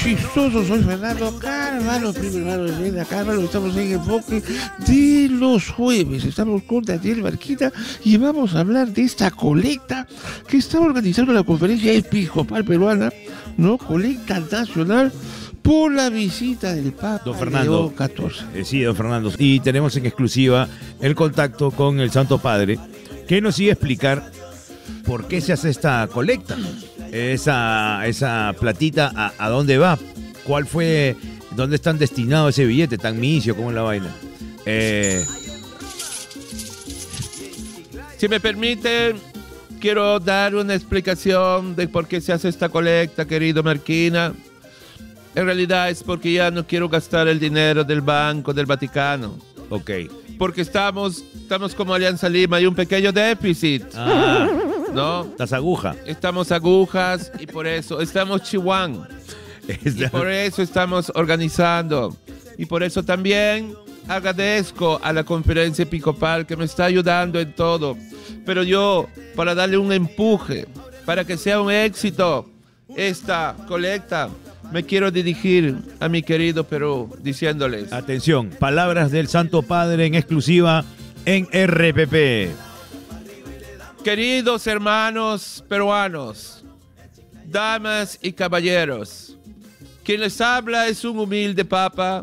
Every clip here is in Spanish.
chistoso, soy Fernando Carvalho, primo hermano de Brenda Carvalho. Estamos en Enfoque de los jueves. Estamos con Daniel Marquina y vamos a hablar de esta colecta que está organizando la conferencia episcopal peruana, ¿no? Colecta nacional por la visita del Papa don Fernando, León XIV. Sí, don Fernando. Y tenemos en exclusiva el contacto con el Santo Padre, que nos sigue a explicar por qué se hace esta colecta. Esa platita, ¿a dónde va? ¿Cuál fue? ¿Dónde están destinados ese billete? ¿Tan misio? ¿Cómo es la vaina? Si me permiten, quiero dar una explicación de por qué se hace esta colecta, querido Marquina. En realidad es porque ya no quiero gastar el dinero del Banco del Vaticano. Ok. Porque estamos como Alianza Lima, hay un pequeño déficit. ¿No? Las agujas. Estamos agujas y por eso estamos chihuán. Y por eso estamos organizando. Y por eso también agradezco a la conferencia episcopal que me está ayudando en todo. Pero yo, para darle un empuje, para que sea un éxito esta colecta, me quiero dirigir a mi querido Perú diciéndoles: atención, palabras del Santo Padre en exclusiva en RPP. Queridos hermanos peruanos, damas y caballeros, quien les habla es un humilde papa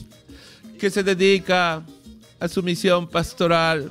que se dedica a su misión pastoral.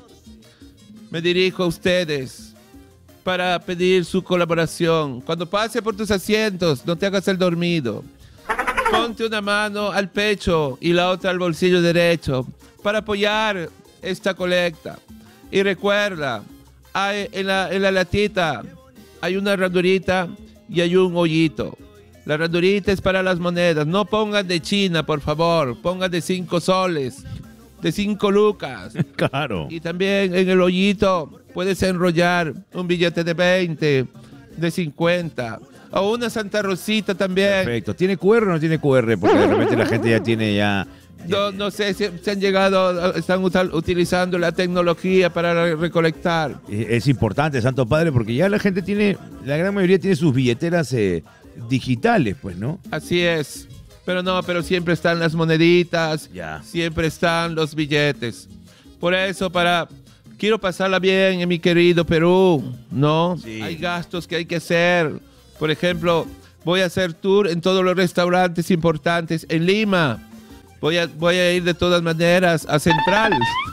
Me dirijo a ustedes para pedir su colaboración. Cuando pase por tus asientos, no te hagas el dormido. Ponte una mano al pecho y la otra al bolsillo derecho para apoyar esta colecta. Y recuerda, en la latita hay una ranurita y hay un hoyito. La ranurita es para las monedas. No pongan de China, por favor. Pongan de 5 soles, de 5 lucas. Claro. Y también en el hoyito puedes enrollar un billete de 20, de 50. O una Santa Rosita también. Perfecto. ¿Tiene QR o no tiene QR? Porque de repente la gente ya tiene ya... No sé si se han llegado, están utilizando la tecnología para recolectar. Es importante, Santo Padre, porque ya la gente tiene, la gran mayoría tiene sus billeteras digitales, pues, ¿no? Así es. Pero siempre están las moneditas, ya. Siempre están los billetes. Por eso, quiero pasarla bien en mi querido Perú, ¿no? Sí. Hay gastos que hay que hacer. Por ejemplo, voy a hacer tour en todos los restaurantes importantes en Lima. Voy a ir de todas maneras a Central.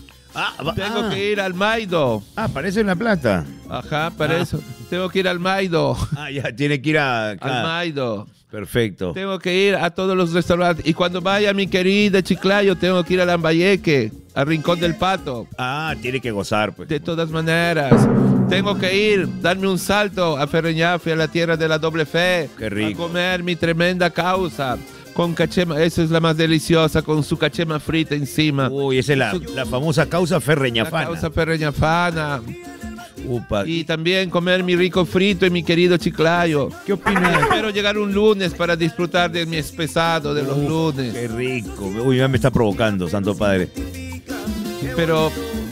Tengo que ir al Maido. Aparece en La Plata. Ajá, para eso. Tengo que ir al Maido. Ya, tiene que ir al Maido. Perfecto. Tengo que ir a todos los restaurantes. Y cuando vaya a mi querida Chiclayo, tengo que ir a Lambayeque, a Rincón del Pato. Tiene que gozar, pues. De todas maneras. Tengo que darme un salto a Ferreñafe, a la tierra de la doble fe. Qué rico. A comer mi tremenda causa. Con cachema, esa es la más deliciosa, con su cachema frita encima. Uy, esa es la famosa causa ferreñafana. La causa ferreñafana. Upa. Y también comer mi rico frito y mi querido Chiclayo. ¿Qué opinas? Espero llegar un lunes para disfrutar de mi espesado de los lunes. Qué rico. Uy, ya me está provocando, Santo Padre. Pero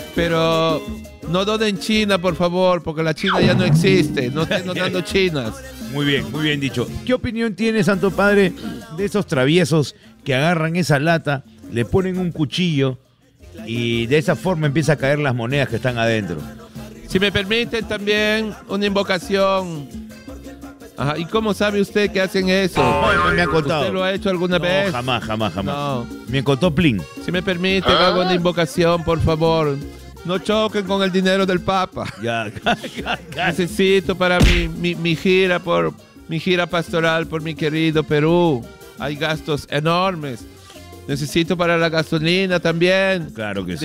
no donen China, por favor, porque la China ya no existe. No estén donando chinas. Muy bien dicho. ¿Qué opinión tiene, Santo Padre, de esos traviesos que agarran esa lata, le ponen un cuchillo y de esa forma empieza a caer las monedas que están adentro? Si me permiten también una invocación. Ajá. ¿Y cómo sabe usted que hacen eso? Me han contado. ¿Usted lo ha hecho alguna vez? Jamás. No. Me contó Plin. Si me permiten, hago una invocación, por favor. No choquen con el dinero del Papa. Ya. Necesito para mi gira mi gira pastoral por mi querido Perú. Hay gastos enormes. Necesito para la gasolina también. Claro que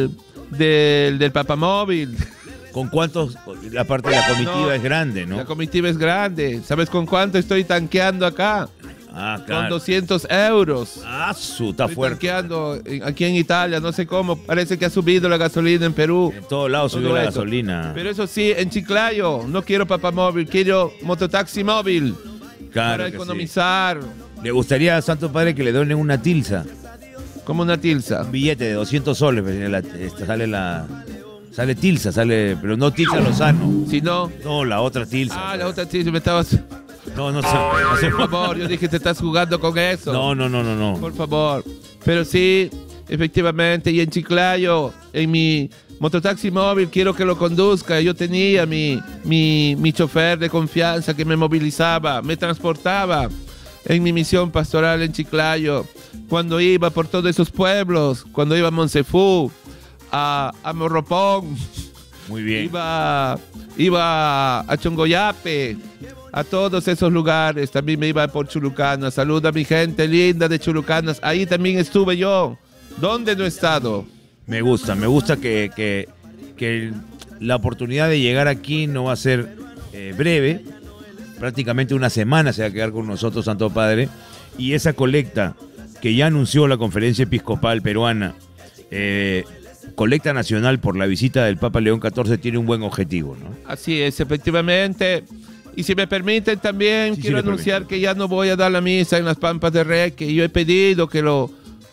del papamóvil. ¿Con cuántos? La parte de la comitiva es grande, ¿no? La comitiva es grande. ¿Sabes con cuánto estoy tanqueando acá? Claro. Con 200 euros. Está fuerte. Tanqueando aquí en Italia, no sé cómo. Parece que ha subido la gasolina en Perú. En todos lados subió la gasolina. Pero eso sí, en Chiclayo no quiero papamóvil, quiero mototaxi móvil. Claro. Para economizar. Sí. ¿Le gustaría, Santo Padre, que le donen una tilsa? ¿Cómo una tilsa? Un billete de 200 soles. Sale tilsa, pero no tilsa Lozano. Si no. No, la otra tilsa. La otra tilsa, me estabas No, Por favor, yo dije, te estás jugando con eso. No. Por favor. Pero sí, efectivamente, y en Chiclayo, en mi mototaxi móvil, quiero que lo conduzca. Yo tenía mi chofer de confianza que me movilizaba, me transportaba en mi misión pastoral en Chiclayo. Cuando iba por todos esos pueblos, cuando iba a Monsefú, a Morropón, Muy bien. iba a Chongoyape, a todos esos lugares. También me iba por Chulucanas. Saluda a mi gente linda de Chulucanas. Ahí también estuve yo. ¿Dónde no he estado? Me gusta que la oportunidad de llegar aquí no va a ser breve. Prácticamente una semana se va a quedar con nosotros, Santo Padre. Y esa colecta que ya anunció la Conferencia Episcopal Peruana, colecta nacional por la visita del Papa León XIV, tiene un buen objetivo, ¿no? Así es, efectivamente. Y si me permiten también, Sí, quiero sí, le anunciar permito. que ya no voy a dar la misa en las Pampas de Reque. Yo he pedido que lo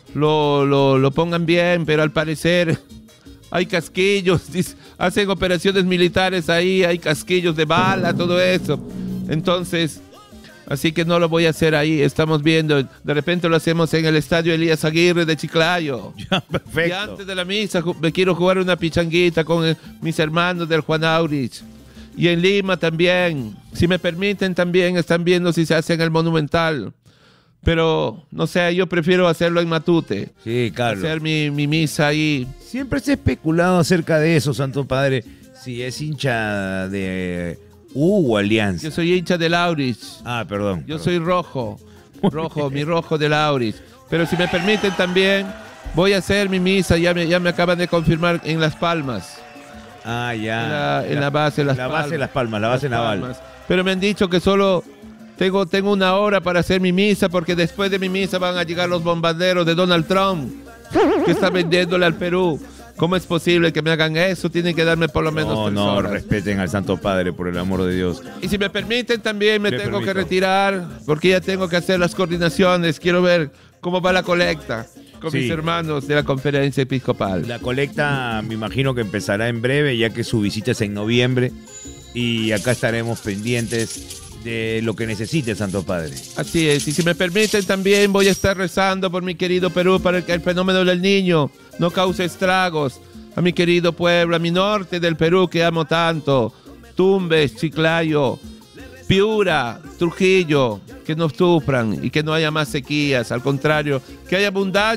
pongan bien, pero al parecer hay casquillos, hacen operaciones militares ahí, hay casquillos de bala, todo eso. Entonces, así que no lo voy a hacer ahí, estamos viendo. De repente lo hacemos en el estadio Elías Aguirre de Chiclayo. Ya, perfecto. Y antes de la misa me quiero jugar una pichanguita con mis hermanos del Juan Aurich. Y en Lima también, si me permiten también, están viendo si se hace en el Monumental. Pero, no sé, yo prefiero hacerlo en Matute. Sí, Carlos. Hacer mi misa ahí. Siempre se ha especulado acerca de eso, Santo Padre, si es hincha de U o Alianza. Yo soy hincha del Aurich. Ah, perdón. Yo soy rojo, mi rojo del Aurich. Pero si me permiten también, voy a hacer mi misa, ya me acaban de confirmar en Las Palmas. Ah, ya. En la base de Las La Palmas. base de Las Palmas, la base naval. Palmas. Pero me han dicho que solo tengo una hora para hacer mi misa, porque después de mi misa van a llegar los bombarderos de Donald Trump, que está vendiéndole al Perú. ¿Cómo es posible que me hagan eso? Tienen que darme por lo menos 3 horas. Respeten al Santo Padre, por el amor de Dios. Y si me permiten también me Le tengo que permito. retirar, porque ya tengo que hacer las coordinaciones. Quiero ver cómo va la colecta con Sí. mis hermanos de la Conferencia Episcopal. La colecta me imagino que empezará en breve, ya que su visita es en noviembre. Y acá estaremos pendientes de lo que necesite, Santo Padre. Así es, y si me permiten también voy a estar rezando por mi querido Perú para que el fenómeno del niño no cause estragos. A mi querido pueblo, a mi norte del Perú que amo tanto, Tumbes, Chiclayo, Piura, Trujillo, que no sufran y que no haya más sequías, al contrario, que haya abundancia.